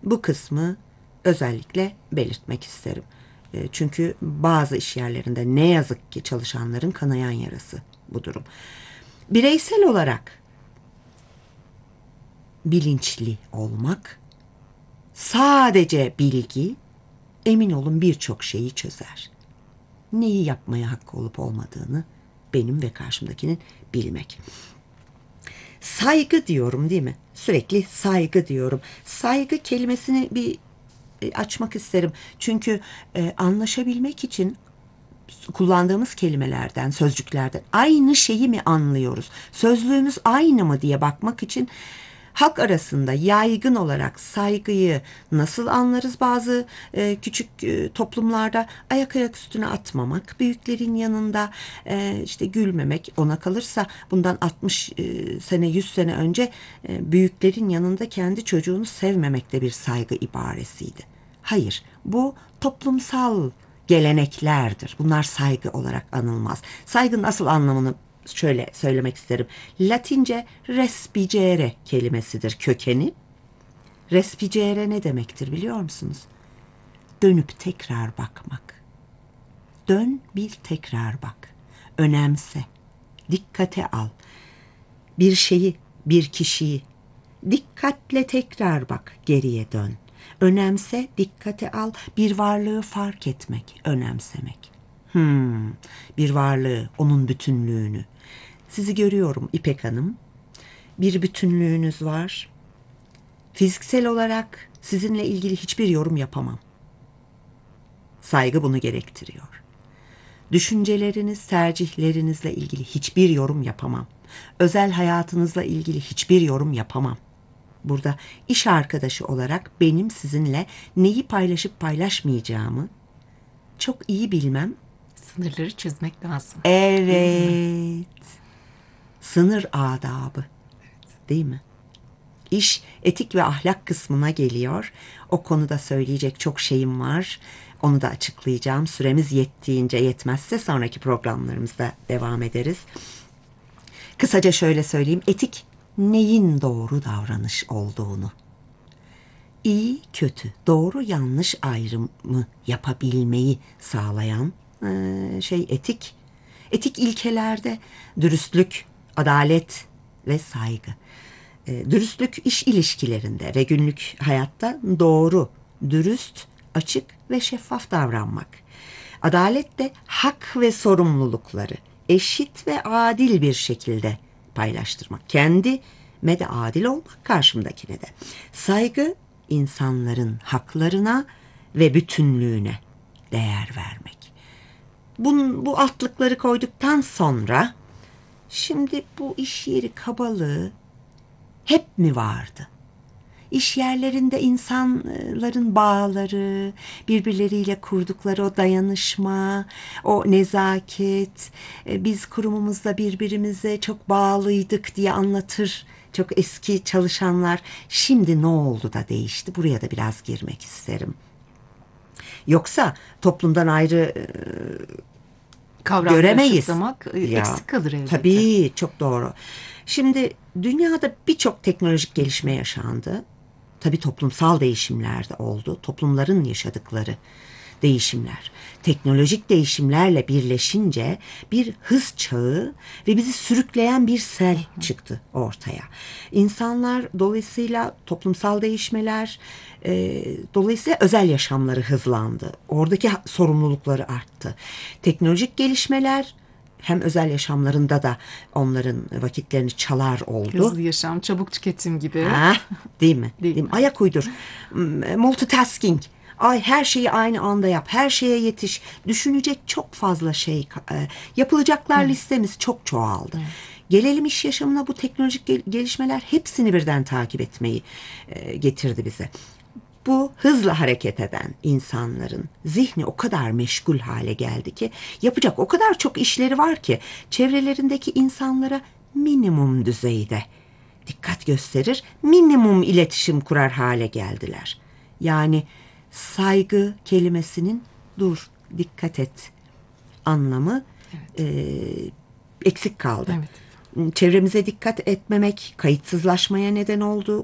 Bu kısmı özellikle belirtmek isterim. Çünkü bazı iş yerlerinde ne yazık ki çalışanların kanayan yarası bu durum. Bireysel olarak bilinçli olmak, sadece bilgi, emin olun birçok şeyi çözer. Neyi yapmaya hakkı olup olmadığını benim ve karşımdakinin bilmek. Saygı diyorum değil mi? Sürekli saygı diyorum. Saygı kelimesini bir açmak isterim. Çünkü anlaşabilmek için kullandığımız kelimelerden, sözcüklerden aynı şeyi mi anlıyoruz? Sözlüğümüz aynı mı diye bakmak için halk arasında yaygın olarak saygıyı nasıl anlarız? Bazı küçük toplumlarda ayak üstüne atmamak, büyüklerin yanında işte gülmemek, ona kalırsa bundan 60 sene 100 sene önce büyüklerin yanında kendi çocuğunu sevmemek de bir saygı ibaresiydi. Hayır, bu toplumsal geleneklerdir. Bunlar saygı olarak anılmaz. Saygının asıl anlamını şöyle söylemek isterim. Latince respicere kelimesidir kökeni. Respicere ne demektir biliyor musunuz? Dönüp tekrar bakmak. Dön, bil, tekrar bak. Önemse, dikkate al. Bir şeyi, bir kişiyi dikkatle tekrar bak, geriye dön. Önemse, dikkate al, bir varlığı fark etmek, önemsemek. Bir varlığı, onun bütünlüğünü. Sizi görüyorum İpek Hanım. Bir bütünlüğünüz var. Fiziksel olarak sizinle ilgili hiçbir yorum yapamam. Saygı bunu gerektiriyor. Düşünceleriniz, tercihlerinizle ilgili hiçbir yorum yapamam. Özel hayatınızla ilgili hiçbir yorum yapamam. Burada iş arkadaşı olarak benim sizinle neyi paylaşıp paylaşmayacağımı çok iyi bilmem. Sınırları çizmek lazım. Evet. Sınır adabı. Değil mi? İş etik ve ahlak kısmına geliyor. O konuda söyleyecek çok şeyim var. Onu da açıklayacağım. Süremiz yettiğince, yetmezse sonraki programlarımızda devam ederiz. Kısaca şöyle söyleyeyim. Etik neyin doğru davranış olduğunu, iyi kötü, doğru yanlış ayrımı yapabilmeyi sağlayan şey etik. Etik ilkelerde dürüstlük, adalet ve saygı. Dürüstlük iş ilişkilerinde ve günlük hayatta doğru, dürüst, açık ve şeffaf davranmak. Adalet de hak ve sorumlulukları eşit ve adil bir şekilde paylaştırmak. Kendime de adil olmak, karşımdakine de. Saygı, insanların haklarına ve bütünlüğüne değer vermek. Bu altlıkları koyduktan sonra şimdi bu iş yeri kabalığı hep mi vardı? İş yerlerinde insanların bağları, birbirleriyle kurdukları o dayanışma, o nezaket, biz kurumumuzda birbirimize çok bağlıydık diye anlatır çok eski çalışanlar. Şimdi ne oldu da değişti? Buraya da biraz girmek isterim. Yoksa toplumdan ayrı Kavramları göremeyiz. açıklamak eksik kalır elbette. Tabii, çok doğru. Şimdi dünyada birçok teknolojik gelişme yaşandı. Tabii toplumsal değişimler de oldu. Toplumların yaşadıkları değişimler. Teknolojik değişimlerle birleşince bir hız çağı ve bizi sürükleyen bir sel çıktı ortaya. İnsanlar dolayısıyla toplumsal değişmeler, dolayısıyla özel yaşamları hızlandı. Oradaki sorumlulukları arttı. Teknolojik gelişmeler hem özel yaşamlarında da onların vakitlerini çalar oldu. Hızlı yaşam, çabuk tüketim gibi. Ha, değil mi? Değil mi? Ayak uydur. Multitasking. Ay, her şeyi aynı anda yap. Her şeye yetiş. Düşünecek çok fazla şey. Yapılacaklar listemiz çok çoğaldı. Gelelim iş yaşamına, bu teknolojik gelişmeler hepsini birden takip etmeyi getirdi bize. Bu hızla hareket eden insanların zihni o kadar meşgul hale geldi ki, yapacak o kadar çok işleri var ki çevrelerindeki insanlara minimum düzeyde dikkat gösterir, minimum iletişim kurar hale geldiler. Yani saygı kelimesinin dur, dikkat et anlamı eksik kaldı. Evet. Çevremize dikkat etmemek kayıtsızlaşmaya neden oldu.